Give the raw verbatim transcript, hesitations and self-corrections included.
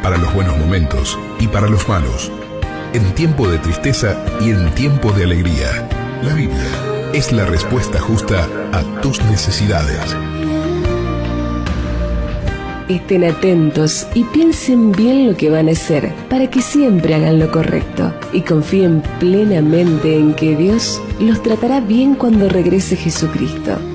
para los buenos momentos y para los malos, en tiempo de tristeza y en tiempo de alegría. La Biblia es la respuesta justa a tus necesidades. Estén atentos y piensen bien lo que van a hacer para que siempre hagan lo correcto y confíen plenamente en que Dios los tratará bien cuando regrese Jesucristo.